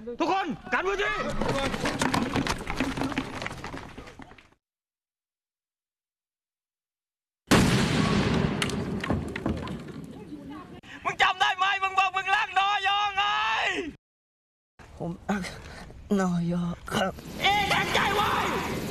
ทุกคนกันพื้นที่มึงจำได้ไหมมึงบอกมึงรักนอยอไงผมรักนอยอครับเอ๊ะแข็งใจไว้